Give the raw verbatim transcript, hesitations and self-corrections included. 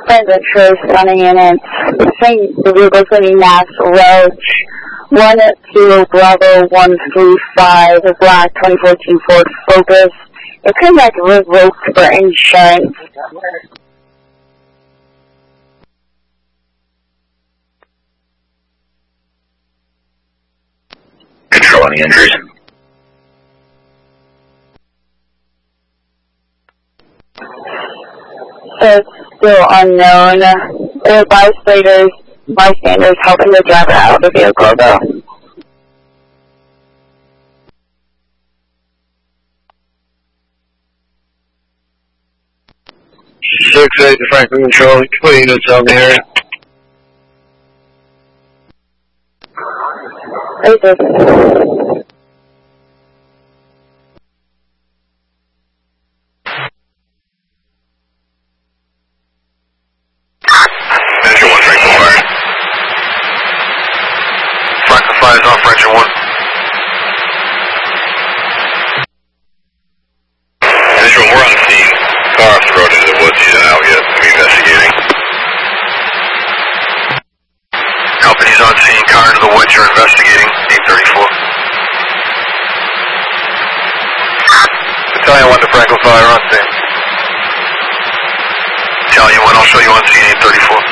Transit Trace running units. The train, the vehicle's going to be Mass Roach. one two Bravo one three five, a black twenty fourteen Ford Focus. It could like revoked for insurance. Control any injuries. So it's still unknown. There are bystanders, bystanders helping the driver out of the vehicle though. six eight to Franklin Control, you can put units on the area. Eight, eight. Engine one, Franklin Fire. Franklin Fire is off for engine one. Engine one, we're on scene. Car off the road into the woods, he's not out yet. I'm investigating. Company's on scene, car into the woods, you're investigating. eight thirty-four. Battalion one to Franklin Fire on scene. Battalion one, I'll show you on scene, eight thirty-four.